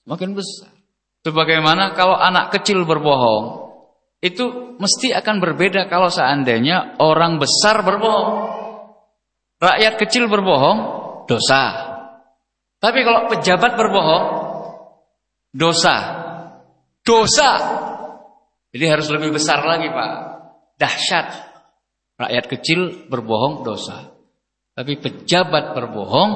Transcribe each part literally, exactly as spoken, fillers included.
makin besar. Sebagaimana kalau anak kecil berbohong, itu mesti akan berbeda kalau seandainya orang besar berbohong. Rakyat kecil berbohong, dosa. Tapi kalau pejabat berbohong, dosa. Dosa. Jadi harus lebih besar lagi, Pak. Dahsyat. Rakyat kecil berbohong, dosa. Tapi pejabat berbohong,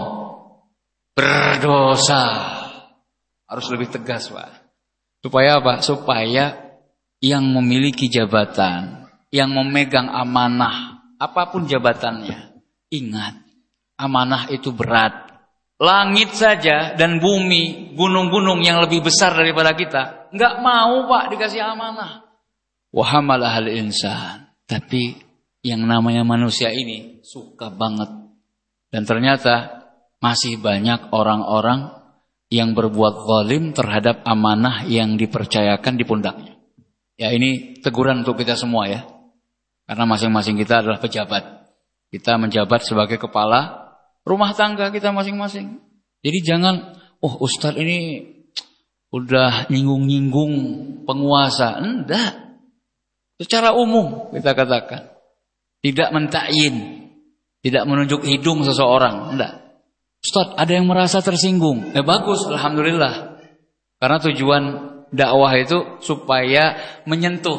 berdosa. Harus lebih tegas, Pak. Supaya apa? Supaya yang memiliki jabatan, yang memegang amanah, apapun jabatannya, ingat, amanah itu berat. Langit saja dan bumi, gunung-gunung yang lebih besar daripada kita, nggak mau, Pak, dikasih amanah. Wa hamalahal insan. Tapi yang namanya manusia ini suka banget. Dan ternyata masih banyak orang-orang yang berbuat zalim terhadap amanah yang dipercayakan di pundaknya. Ya, ini teguran untuk kita semua ya. Karena masing-masing kita adalah pejabat. Kita menjabat sebagai kepala rumah tangga kita masing-masing. Jadi jangan, oh Ustadz ini udah nyinggung-nyinggung penguasa. Enggak. Secara umum kita katakan. Tidak mentakyin. Tidak menunjuk hidung seseorang. Enggak. Ustadz, ada yang merasa tersinggung. Eh bagus, alhamdulillah. Karena tujuan dakwah itu supaya menyentuh,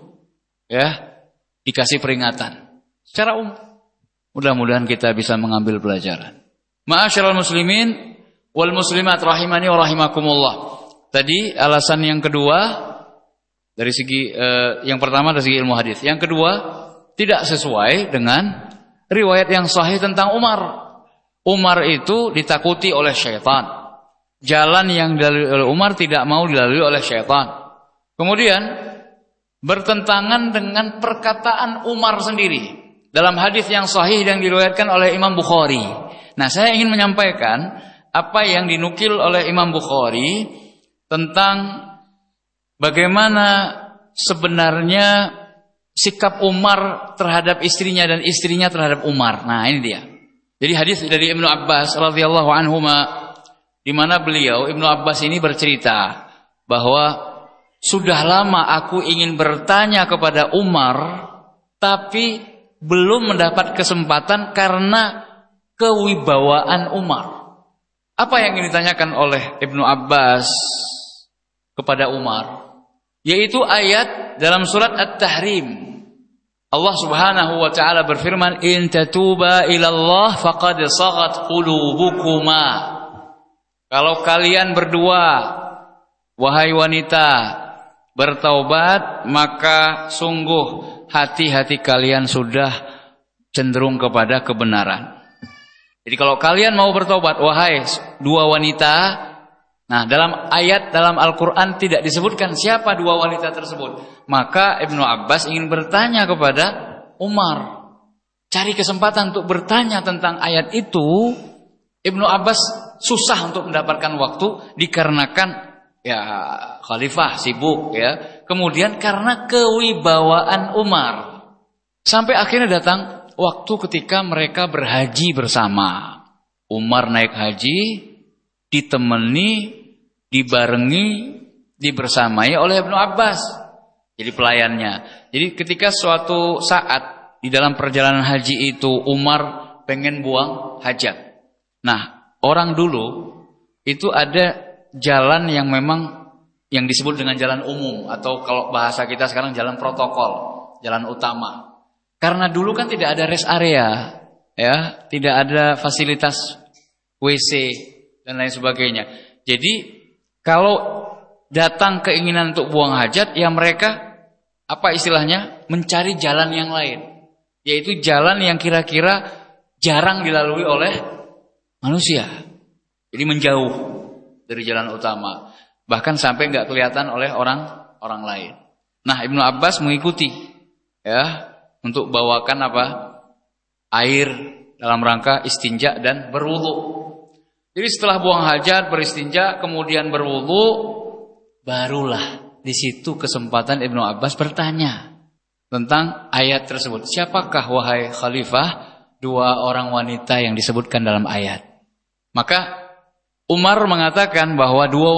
ya, dikasih peringatan. Secara umum, mudah-mudahan kita bisa mengambil pelajaran. Ma'asyiral muslimin wal muslimat rahimani wa rahimakumullah. Tadi alasan yang kedua dari segi eh, yang pertama dari segi ilmu hadis. Yang kedua, tidak sesuai dengan riwayat yang sahih tentang Umar. Umar itu ditakuti oleh syaitan. Jalan yang dilalui oleh Umar tidak mau dilalui oleh syaitan. Kemudian bertentangan dengan perkataan Umar sendiri dalam hadis yang sahih yang diriwayatkan oleh Imam Bukhari. Nah, saya ingin menyampaikan apa yang dinukil oleh Imam Bukhari tentang bagaimana sebenarnya sikap Umar terhadap istrinya dan istrinya terhadap Umar. Nah, ini dia. Jadi hadis dari Ibnu Abbas radhiyallahu anhuma, di mana beliau Ibnu Abbas ini bercerita bahwa sudah lama aku ingin bertanya kepada Umar, tapi belum mendapat kesempatan karena kewibawaan Umar. Apa yang ingin ditanyakan oleh Ibnu Abbas kepada Umar? Yaitu ayat dalam surat At-Tahrim. Allah Subhanahu wa taala berfirman, "In tatuba ilallah faqad saghat qulubukuma." Kalau kalian berdua, wahai wanita, bertaubat, maka sungguh hati-hati kalian sudah cenderung kepada kebenaran. Jadi kalau kalian mau bertaubat, wahai dua wanita, nah dalam ayat dalam Al-Quran tidak disebutkan siapa dua wanita tersebut. Maka Ibnu Abbas ingin bertanya kepada Umar. Cari kesempatan untuk bertanya tentang ayat itu. Ibnu Abbas susah untuk mendapatkan waktu dikarenakan ya khalifah sibuk ya. Kemudian karena kewibawaan Umar. Sampai akhirnya datang waktu ketika mereka berhaji bersama. Umar naik haji ditemani, dibarengi, dibersamai oleh Ibnu Abbas. Jadi pelayannya. Jadi ketika suatu saat di dalam perjalanan haji itu Umar pengen buang hajat. Nah, orang dulu itu ada jalan yang memang yang disebut dengan jalan umum atau kalau bahasa kita sekarang jalan protokol, jalan utama. Karena dulu kan tidak ada rest area, ya, tidak ada fasilitas W C dan lain sebagainya. Jadi kalau datang keinginan untuk buang hajat, ya mereka apa istilahnya? Mencari jalan yang lain. Yaitu jalan yang kira-kira jarang dilalui oleh manusia. Jadi menjauh dari jalan utama. Bahkan sampai nggak kelihatan oleh orang orang lain. Nah, Ibnu Abbas mengikuti ya untuk bawakan apa? Air dalam rangka istinja dan berwudu. Jadi setelah buang hajat, beristinja, kemudian berwudu, barulah di situ kesempatan Ibnu Abbas bertanya tentang ayat tersebut. Siapakah wahai khalifah dua orang wanita yang disebutkan dalam ayat? Maka Umar mengatakan bahwa dua